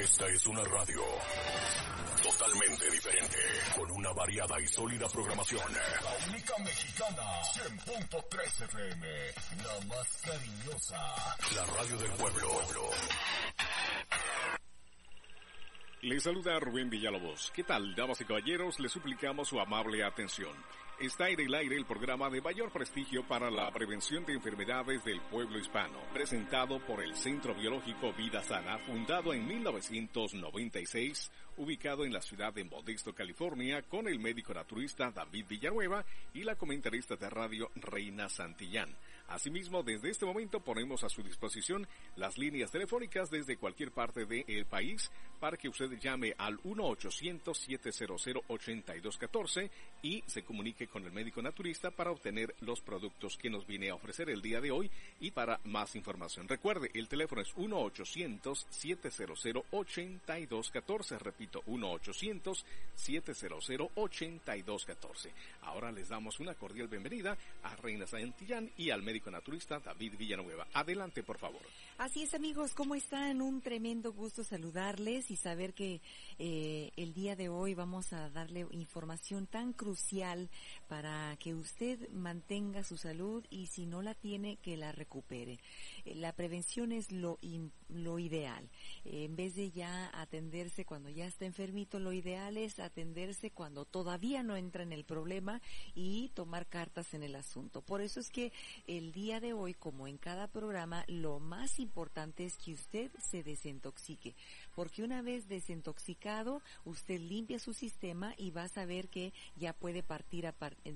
Esta es una radio totalmente diferente, con una variada y sólida programación. La única mexicana, 100.3 FM, la más cariñosa, la radio del pueblo. Les saluda Rubén Villalobos. ¿Qué tal, damas y caballeros? Les suplicamos su amable atención. Está en el aire el programa de mayor prestigio para la prevención de enfermedades del pueblo hispano, presentado por el Centro Biológico Vida Sana, fundado en 1996, ubicado en la ciudad de Modesto, California, con el médico naturista David Villanueva y la comentarista de radio Reina Santillán. Asimismo, desde este momento ponemos a su disposición las líneas telefónicas desde cualquier parte del país para que usted llame al 1-800-700-8214 y se comunique con el médico naturista para obtener los productos que nos viene a ofrecer el día de hoy y para más información. Recuerde, el teléfono es 1-800-700-8214. Repito, 1-800-700-8214. Ahora les damos una cordial bienvenida a Reina Santillán y al médico naturista David Villanueva. Adelante, por favor. Así es, amigos, ¿cómo están? Un tremendo gusto saludarles y saber que el día de hoy vamos a darle información tan crucial para que usted mantenga su salud y si no la tiene, que la recupere. La prevención es lo ideal. En vez de ya atenderse cuando ya está enfermito, lo ideal es atenderse cuando todavía no entra en el problema y tomar cartas en el asunto. Por eso es que el día de hoy, como en cada programa, lo más importante es que usted se desintoxique, porque una vez desintoxicado, usted limpia su sistema y va a saber que ya puede partir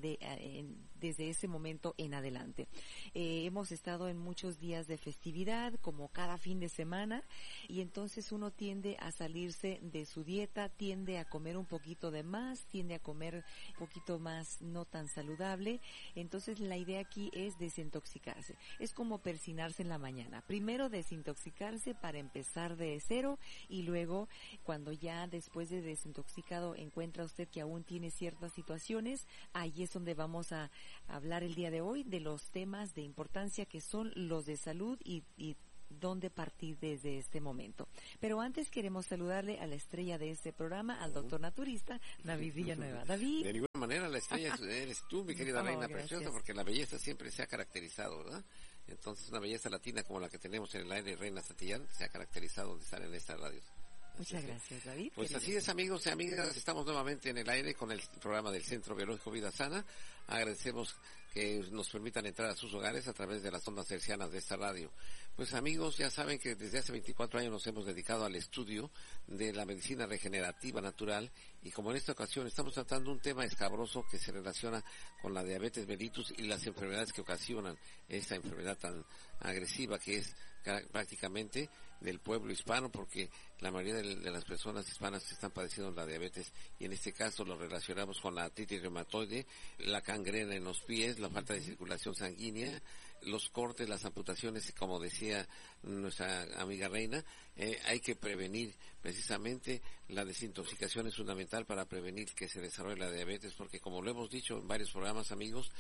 desde ese momento en adelante. Hemos estado en muchos días de festividad, como cada fin de semana, y entonces uno tiende a salirse de su dieta, tiende a comer un poquito de más, tiende a comer un poquito más no tan saludable. Entonces la idea aquí es desintoxicarse. Es como persinarse en la mañana. Primero desintoxicarse para empezar de cero y luego cuando ya después de desintoxicado encuentra usted que aún tiene ciertas situaciones, ahí es donde vamos a hablar el día de hoy de los temas de importancia que son los de salud y dónde partir desde este momento. Pero antes queremos saludarle a la estrella de este programa, al doctor naturista, David Villanueva. David. De ninguna manera la estrella eres tú, mi querida reina gracias. preciosa, porque la belleza siempre se ha caracterizado, ¿verdad? Entonces una belleza latina como la que tenemos en el aire, Reina Santillán, se ha caracterizado de estar en esta radio. Muchas gracias, David. Pues así es, amigos y amigas, estamos nuevamente en el aire con el programa del Centro Biológico Vida Sana. Agradecemos que nos permitan entrar a sus hogares a través de las ondas hercianas de esta radio. Pues amigos, ya saben que desde hace 24 años nos hemos dedicado al estudio de la medicina regenerativa natural y como en esta ocasión estamos tratando un tema escabroso que se relaciona con la diabetes mellitus y las enfermedades que ocasionan esta enfermedad tan agresiva que es prácticamente del pueblo hispano, porque la mayoría de las personas hispanas están padeciendo la diabetes y en este caso lo relacionamos con la artritis reumatoide, la gangrena en los pies, la falta de circulación sanguínea, los cortes, las amputaciones, como decía nuestra amiga Reina, hay que prevenir precisamente la desintoxicación es fundamental para prevenir que se desarrolle la diabetes, porque como lo hemos dicho en varios programas, amigos,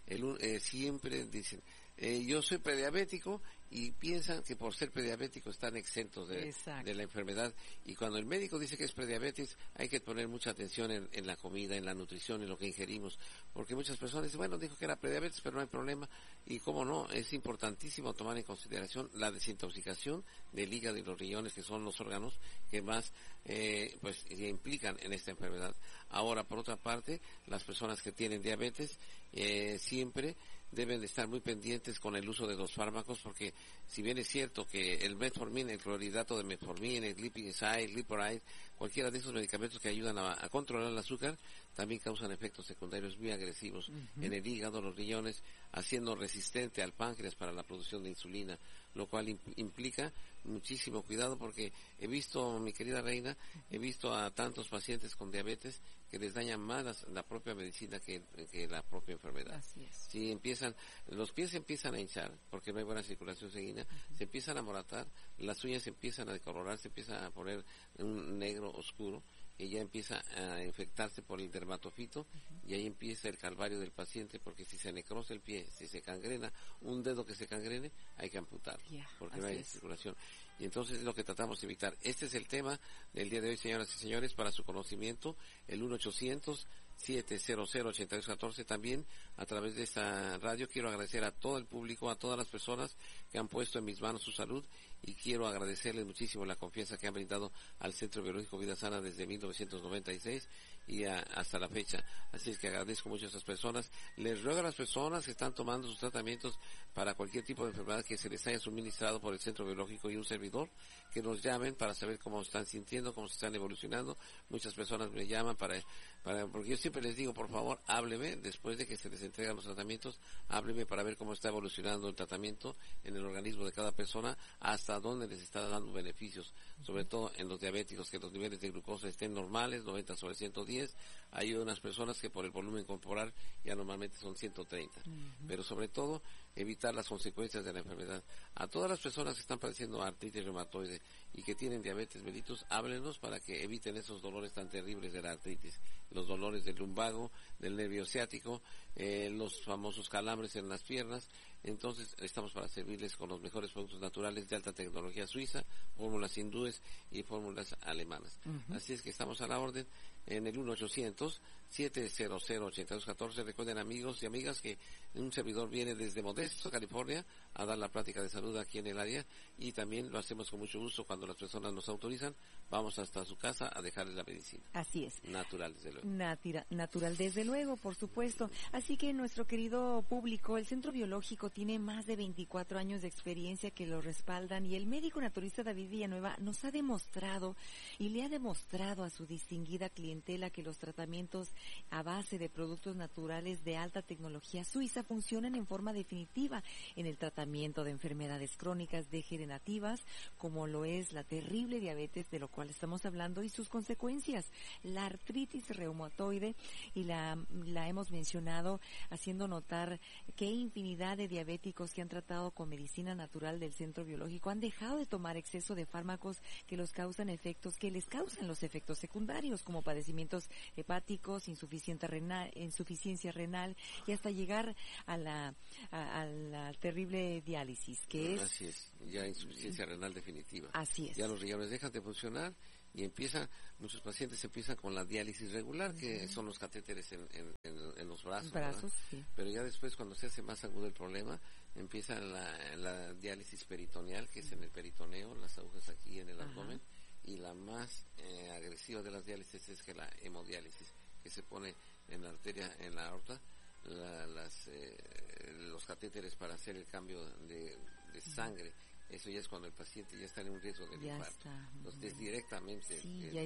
siempre dicen yo soy prediabético y piensan que por ser prediabético están exentos de la enfermedad y cuando el médico dice que es prediabetes hay que poner mucha atención en la comida, en la nutrición, en lo que ingerimos, porque muchas personas dicen, bueno, dijo que era prediabetes pero no hay problema y cómo no, es importantísimo tomar en consideración la desintoxicación del hígado y los riñones que son los órganos que más pues implican en esta enfermedad. Ahora, por otra parte, las personas que tienen diabetes siempre deben de estar muy pendientes con el uso de los fármacos porque si bien es cierto que el metformin, el clorhidrato de metformin, el glipizide, el Liporide, cualquiera de esos medicamentos que ayudan a controlar el azúcar, también causan efectos secundarios muy agresivos en el hígado, los riñones, haciendo resistente al páncreas para la producción de insulina, lo cual implica muchísimo cuidado porque he visto, mi querida Reina, he visto a tantos pacientes con diabetes que les dañan más la propia medicina que la propia enfermedad. Así es. Si los pies se empiezan a hinchar porque no hay buena circulación sanguínea, se empiezan a moratar, las uñas se empiezan a decolorar, se empiezan a poner un negro oscuro y ya empieza a infectarse por el dermatofito y ahí empieza el calvario del paciente porque si se necrosa el pie, si se cangrena, un dedo que se cangrene, hay que amputarlo porque no hay circulación. y entonces es lo que tratamos de evitar. Este es el tema del día de hoy, señoras y señores, para su conocimiento, el 1-800-700-8214. También a través de esta radio quiero agradecer a todo el público, a todas las personas que han puesto en mis manos su salud, y quiero agradecerles muchísimo la confianza que han brindado al Centro Biológico Vida Sana desde 1996 y hasta la fecha. Así es que agradezco mucho a esas personas. Les ruego a las personas que están tomando sus tratamientos para cualquier tipo de enfermedad que se les haya suministrado por el Centro Biológico y un servidor, que nos llamen para saber cómo están sintiendo, cómo se están evolucionando. Muchas personas me llaman porque yo siempre les digo, por favor, hábleme después de que se les entregan los tratamientos, hábleme para ver cómo está evolucionando el tratamiento en el organismo de cada persona, hasta dónde les está dando beneficios, sobre todo en los diabéticos, que los niveles de glucosa estén normales, 90/110. Hay unas personas que por el volumen corporal ya normalmente son 130, pero sobre todo evitar las consecuencias de la enfermedad. A todas las personas que están padeciendo artritis reumatoide y que tienen diabetes mellitus, háblenos para que eviten esos dolores tan terribles de la artritis, los dolores del lumbago, del nervio ciático, los famosos calambres en las piernas. Entonces estamos para servirles con los mejores productos naturales de alta tecnología suiza, fórmulas hindúes y fórmulas alemanas. Así es que estamos a la orden en el 1-800-700-8214. Recuerden, amigos y amigas, que un servidor viene desde Modesto, California, a dar la plática de salud aquí en el área, y también lo hacemos con mucho gusto cuando las personas nos autorizan. Vamos hasta su casa a dejarles la medicina. Así es. Natural, desde luego. Natural, desde luego, por supuesto. Así que nuestro querido público, el Centro Biológico tiene más de 24 años de experiencia que lo respaldan, y el médico naturista David Villanueva nos ha demostrado y le ha demostrado a su distinguida clientela que los tratamientos a base de productos naturales de alta tecnología suiza funcionan en forma definitiva en el tratamiento de enfermedades crónicas degenerativas, como lo es la terrible diabetes, de lo cual estamos hablando, y sus consecuencias, la artritis reumatoide, y la hemos mencionado haciendo notar que infinidad de diabéticos que han tratado con medicina natural del Centro Biológico han dejado de tomar exceso de fármacos que les causan los efectos secundarios, como padecimientos hepáticos, insuficiencia renal y hasta llegar a la terrible diálisis, que es... Así es, ya insuficiencia renal definitiva. Así es. Ya los riñones dejan de funcionar y muchos pacientes empiezan con la diálisis regular, que son los catéteres en los brazos, sí. Pero ya después, cuando se hace más agudo el problema, empieza la diálisis peritoneal, que es en el peritoneo, las agujas aquí en el abdomen, y la más agresiva de las diálisis es que la hemodiálisis, que se pone en la arteria, en la aorta, los catéteres para hacer el cambio de sangre. Eso ya es cuando el paciente ya está en un riesgo de infarto. Entonces es directamente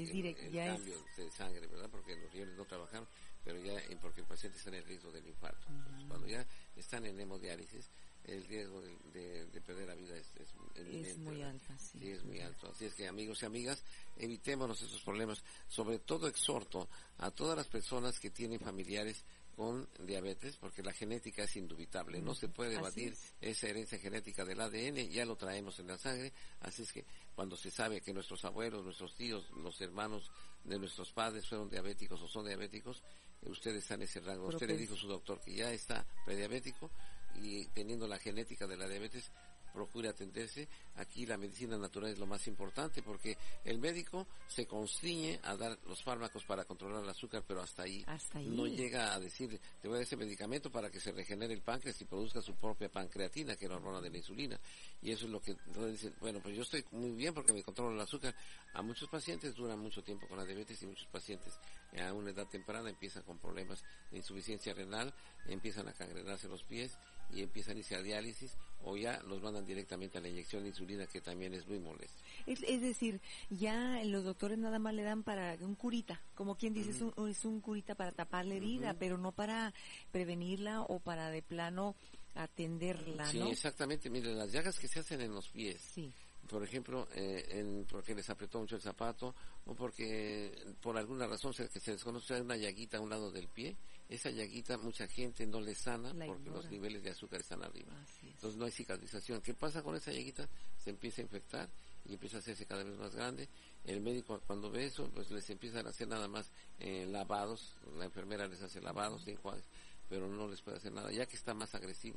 el cambio de sangre, ¿verdad? Porque los riñones no trabajaron, pero porque el paciente está en el riesgo del infarto. Entonces, cuando ya están en hemodiálisis, el riesgo de perder la vida es eminente, es muy ¿verdad? alto, sí, es muy alto. Así es que, amigos y amigas, evitémonos esos problemas. Sobre todo exhorto a todas las personas que tienen familiares con diabetes, porque la genética es indubitable, no se puede debatir esa herencia genética del ADN, ya lo traemos en la sangre. Así es que cuando se sabe que nuestros abuelos, nuestros tíos, los hermanos de nuestros padres fueron diabéticos o son diabéticos, usted está en ese rango. Usted le dijo a su doctor que ya está prediabético, y teniendo la genética de la diabetes, procure atenderse. Aquí la medicina natural es lo más importante, porque el médico se constriñe a dar los fármacos para controlar el azúcar, pero hasta ahí. No llega a decir, te voy a dar ese medicamento para que se regenere el páncreas y produzca su propia pancreatina, que es la hormona de la insulina. Y eso es lo que dicen, bueno, pues yo estoy muy bien porque me controlo el azúcar. A muchos pacientes duran mucho tiempo con la diabetes, y muchos pacientes a una edad temprana empiezan con problemas de insuficiencia renal, empiezan a cangrenarse los pies y empiezan a irse a diálisis, o ya los mandan directamente a la inyección de insulina, que también es muy molesto. Es decir, ya los doctores nada más le dan para un curita, como quien dice, es un curita para tapar la herida, pero no para prevenirla o para de plano atenderla, ¿no? Sí, exactamente. Mire, las llagas que se hacen en los pies, por ejemplo, porque les apretó mucho el zapato, o porque por alguna razón que se desconoce una llaguita a un lado del pie, esa llaguita mucha gente no le sana porque los niveles de azúcar están arriba. Entonces no hay cicatrización. ¿Qué pasa con esa llaguita? Se empieza a infectar y empieza a hacerse cada vez más grande. El médico, cuando ve eso, pues les empiezan a hacer nada más lavados. La enfermera les hace lavados de enjuagues, pero no les puede hacer nada. Ya que está más agresivo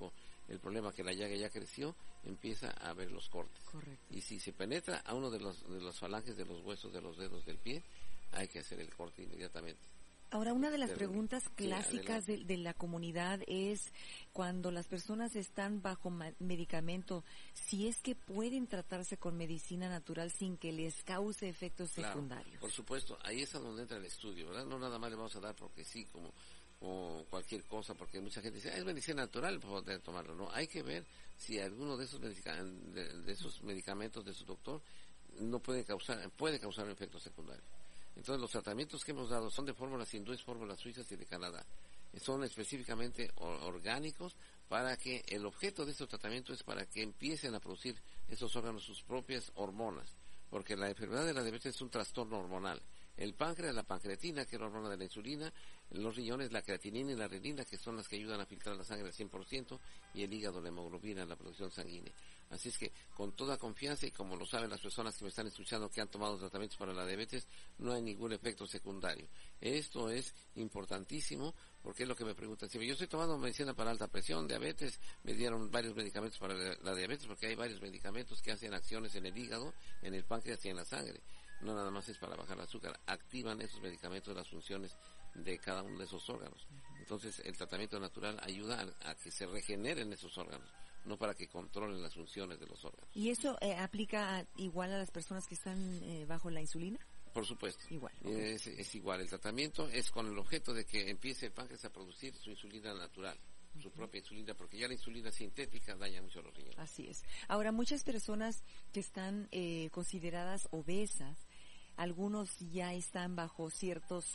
el problema que la llaga ya creció, empieza a haber los cortes. Correcto. Y si se penetra a uno de los falanges de los huesos de los dedos del pie, hay que hacer el corte inmediatamente. Ahora, una de las Pero, preguntas clásicas sí, de la comunidad es cuando las personas están bajo medicamento, si es que pueden tratarse con medicina natural sin que les cause efectos secundarios. Por supuesto, ahí es a donde entra el estudio, ¿verdad? No nada más le vamos a dar porque sí, como cualquier cosa, porque mucha gente dice, es medicina natural, poder tomarlo. No, hay que ver si alguno de esos medicamentos de su doctor puede causar un efecto secundario. Entonces, los tratamientos que hemos dado son de fórmulas hindúes, fórmulas suizas y de Canadá. Son específicamente orgánicos para que el objeto de estos tratamientos es para que empiecen a producir esos órganos sus propias hormonas, porque la enfermedad de la diabetes es un trastorno hormonal. El páncreas, la pancreatina, que es la hormona de la insulina, los riñones, la creatinina y la renina, que son las que ayudan a filtrar la sangre al 100%, y el hígado, la hemoglobina, la producción sanguínea. Así es que, con toda confianza, y como lo saben las personas que me están escuchando que han tomado tratamientos para la diabetes, no hay ningún efecto secundario. Esto es importantísimo, porque es lo que me preguntan. Si yo estoy tomando medicina para alta presión, diabetes, me dieron varios medicamentos para la diabetes, porque hay varios medicamentos que hacen acciones en el hígado, en el páncreas y en la sangre. No nada más es para bajar el azúcar, activan esos medicamentos las funciones de cada uno de esos órganos. Entonces, el tratamiento natural ayuda a que se regeneren esos órganos, no para que controlen las funciones de los órganos. ¿Y eso aplica igual a las personas que están bajo la insulina? Por supuesto. Igual. Okay. Es igual. El tratamiento es con el objeto de que empiece el páncreas a producir su insulina natural, su propia insulina, porque ya la insulina sintética daña mucho los riñones. Así es. Ahora, muchas personas que están consideradas obesas, algunos ya están bajo ciertos,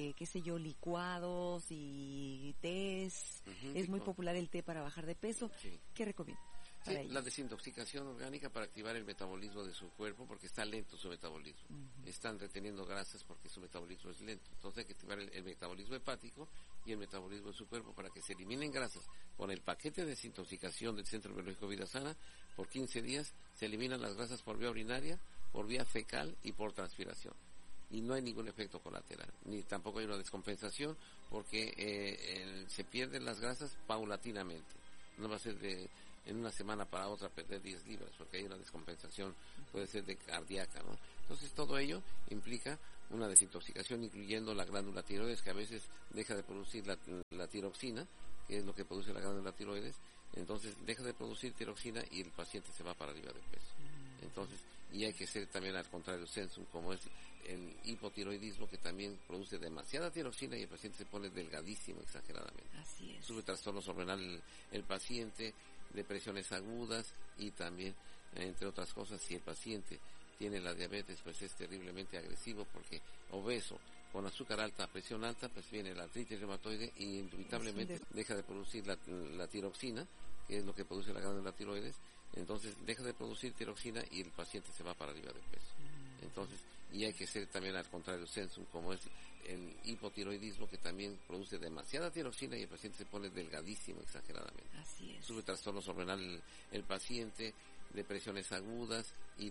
licuados y tés. Es muy popular el té para bajar de peso. Sí. ¿Qué recomienda? Sí, la desintoxicación orgánica para activar el metabolismo de su cuerpo, porque está lento su metabolismo. Están reteniendo grasas porque su metabolismo es lento. Entonces hay que activar el metabolismo hepático y el metabolismo de su cuerpo para que se eliminen grasas. Con el paquete de desintoxicación del Centro Biológico Vida Sana, por 15 días se eliminan las grasas por vía urinaria, por vía fecal y por transpiración. Y no hay ningún efecto colateral, ni tampoco hay una descompensación, porque se pierden las grasas paulatinamente. No va a ser en una semana para otra perder 10 libras, porque hay una descompensación, puede ser de cardíaca, ¿no? Entonces todo ello implica una desintoxicación, incluyendo la glándula tiroides, que a veces deja de producir la tiroxina, que es lo que produce la glándula tiroides. Entonces deja de producir tiroxina y el paciente se va para arriba de peso. Entonces, y hay que ser también al contrario sensum, como es el hipotiroidismo, que también produce demasiada tiroxina y el paciente se pone delgadísimo exageradamente. Así es. Sube trastornos hormonales el paciente, depresiones agudas, y también, entre otras cosas, si el paciente tiene la diabetes, pues es terriblemente agresivo, porque obeso, con azúcar alta, presión alta, pues viene la artritis reumatoide y indubitablemente deja de producir la tiroxina, que es lo que produce la glándula tiroides. Entonces deja de producir tiroxina y el paciente se va para arriba de peso. Entonces, y hay que ser también al contrario sensum, como es el hipotiroidismo, que también produce demasiada tiroxina y el paciente se pone delgadísimo exageradamente. Así es. Sube trastornos hormonales el paciente, depresiones agudas, y